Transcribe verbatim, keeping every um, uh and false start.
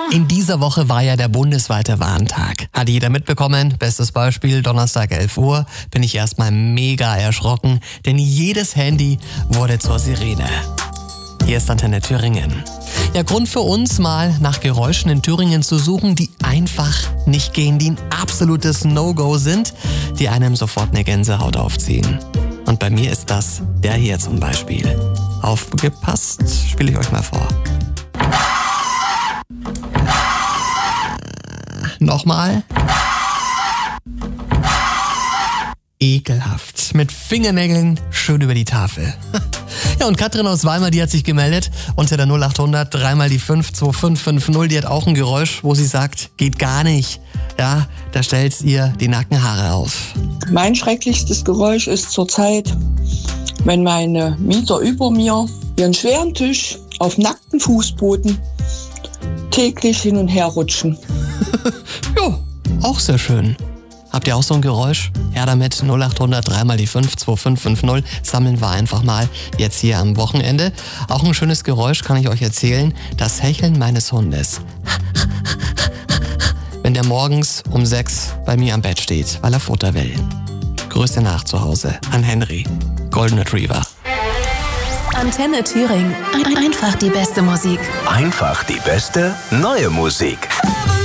In dieser Woche war ja der bundesweite Warntag. Hat jeder mitbekommen? Bestes Beispiel, Donnerstag elf Uhr, bin ich erstmal mega erschrocken, denn jedes Handy wurde zur Sirene. Hier ist Antenne Thüringen. Ja, Grund für uns, mal nach Geräuschen in Thüringen zu suchen, die einfach nicht gehen, die ein absolutes No-Go sind, die einem sofort eine Gänsehaut aufziehen. Und bei mir ist das der hier zum Beispiel. Aufgepasst, spiele ich euch mal vor. Nochmal. Ekelhaft. Mit Fingernägeln schön über die Tafel. Ja, und Katrin aus Weimar, die hat sich gemeldet unter der null acht hundert, dreimal die fünf, zwei fünf fünf null. Die hat auch ein Geräusch, wo sie sagt, geht gar nicht. Ja, da stellt ihr die Nackenhaare auf. Mein schrecklichstes Geräusch ist zurzeit, wenn meine Mieter über mir ihren schweren Tisch auf nackten Fußboden täglich hin und her rutschen. Ja, auch sehr schön. Habt ihr auch so ein Geräusch? Her damit, null acht hundert, dreimal die fünf, zwei fünf fünf null. Sammeln wir einfach mal jetzt hier am Wochenende. Auch ein schönes Geräusch kann ich euch erzählen. Das Hecheln meines Hundes. Wenn der morgens um sechs bei mir am Bett steht, weil er Futter will. Grüße nach zu Hause an Henry, Golden Retriever. Antenne Thüringen. Einfach die beste Musik. Einfach die beste neue Musik.